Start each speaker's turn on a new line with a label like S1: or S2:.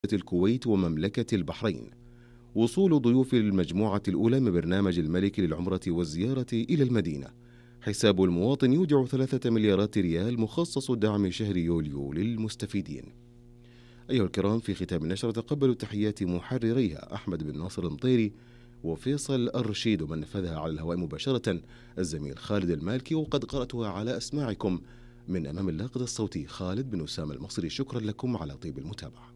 S1: الكويت ومملكة البحرين. وصول ضيوف المجموعة الأولى من برنامج الملك للعمرة والزيارة إلى المدينة. حساب المواطن يودع 3 مليارات ريال مخصص دعم شهر يوليو للمستفيدين. أيها الكرام، في ختام النشرة تقبلوا تحيات محرريها أحمد بن ناصر المطيري وفيصل الرشيد، ومن نفذها على الهواء مباشرة الزميل خالد المالكي، وقد قرأتها على أسماعكم من أمام اللاقط الصوتي خالد بن أسامة المصري. شكرا لكم على طيب المتابعة.